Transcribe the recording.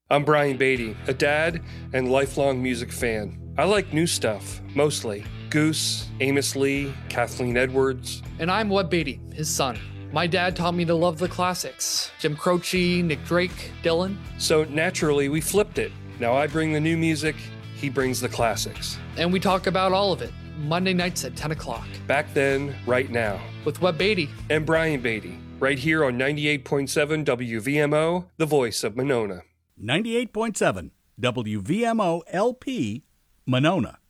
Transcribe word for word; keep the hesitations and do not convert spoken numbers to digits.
I'm Brian Beatty, a dad and lifelong music fan. I like new stuff, mostly. Goose, Amos Lee, Kathleen Edwards. And I'm Webb Beatty, his son. My dad taught me to love the classics. Jim Croce, Nick Drake, Dylan. So naturally, we flipped it. Now I bring the new music, he brings the classics. And we talk about all of it, Monday nights at ten o'clock. Back then, right now. With Webb Beatty. And Brian Beatty, right here on ninety-eight point seven W V M O, the voice of Monona. ninety-eight point seven W V M O L P, Monona.